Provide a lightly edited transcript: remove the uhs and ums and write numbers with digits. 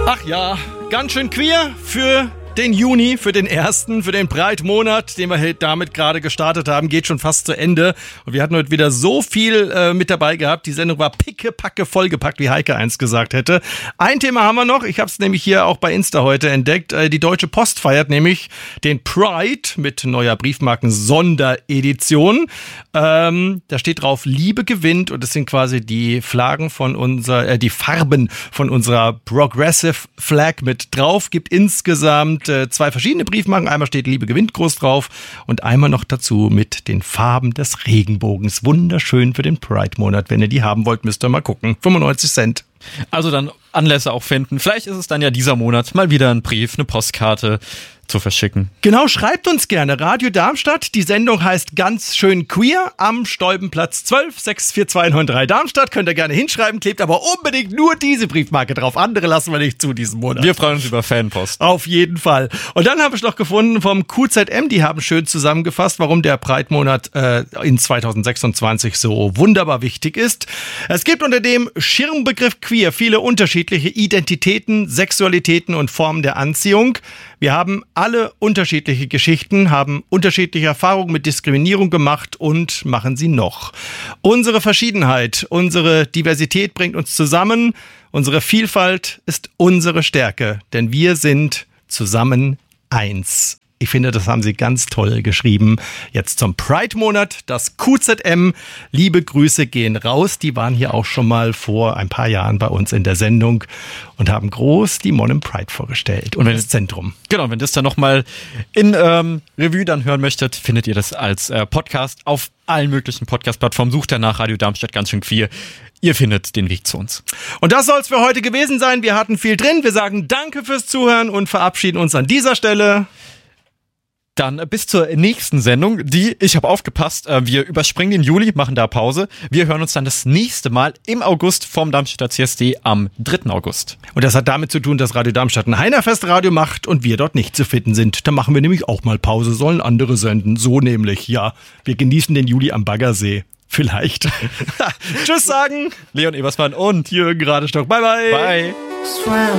Ach ja, ganz schön queer für den Juni, für den ersten, für den Pride-Monat, den wir damit gerade gestartet haben, geht schon fast zu Ende. Und wir hatten heute wieder so viel mit dabei gehabt. Die Sendung war pickepacke vollgepackt, wie Heike einst gesagt hätte. Ein Thema haben wir noch. Ich habe es nämlich hier auch bei Insta heute entdeckt. Die Deutsche Post feiert nämlich den Pride mit neuer Briefmarken-Sonderedition. Da steht drauf, Liebe gewinnt. Und das sind quasi die Flaggen von die Farben von unserer Progressive Flag mit drauf. Gibt insgesamt 2 verschiedene Briefmarken. Einmal steht Liebe gewinnt groß drauf und einmal noch dazu mit den Farben des Regenbogens. Wunderschön für den Pride-Monat. Wenn ihr die haben wollt, müsst ihr mal gucken. 95 Cent. Also dann Anlässe auch finden. Vielleicht ist es dann ja dieser Monat mal wieder ein Brief, eine Postkarte zu verschicken. Genau, schreibt uns gerne. Radio Darmstadt, die Sendung heißt Ganz schön queer am Stolbenplatz 12 64293 Darmstadt. Könnt ihr gerne hinschreiben, klebt aber unbedingt nur diese Briefmarke drauf. Andere lassen wir nicht zu diesen Monat. Wir freuen uns über Fanpost. Auf jeden Fall. Und dann habe ich noch gefunden vom QZM, die haben schön zusammengefasst, warum der Pride-Monat in 2026 so wunderbar wichtig ist. Es gibt unter dem Schirmbegriff queer viele unterschiedliche Identitäten, Sexualitäten und Formen der Anziehung. Wir haben alle unterschiedliche Geschichten, haben unterschiedliche Erfahrungen mit Diskriminierung gemacht und machen sie noch. Unsere Verschiedenheit, unsere Diversität bringt uns zusammen. Unsere Vielfalt ist unsere Stärke, denn wir sind zusammen eins. Ich finde, das haben sie ganz toll geschrieben. Jetzt zum Pride-Monat, das QZM. Liebe Grüße gehen raus. Die waren hier auch schon mal vor ein paar Jahren bei uns in der Sendung und haben groß die Monum Pride vorgestellt und das Zentrum. Genau, wenn das dann nochmal in Revue dann hören möchtet, findet ihr das als Podcast auf allen möglichen Podcast-Plattformen. Sucht danach Radio Darmstadt ganz schön queer. Ihr findet den Weg zu uns. Und das soll es für heute gewesen sein. Wir hatten viel drin. Wir sagen Danke fürs Zuhören und verabschieden uns an dieser Stelle. Dann bis zur nächsten Sendung, ich habe aufgepasst, wir überspringen den Juli, machen da Pause. Wir hören uns dann das nächste Mal im August vom Darmstädter CSD am 3. August. Und das hat damit zu tun, dass Radio Darmstadt ein Heinerfest-Radio macht und wir dort nicht zu finden sind. Da machen wir nämlich auch mal Pause, sollen andere senden. So nämlich, ja. Wir genießen den Juli am Baggersee. Vielleicht. Tschüss sagen. Leon Ebersmann und Jürgen Radestock. Bye, bye. Bye.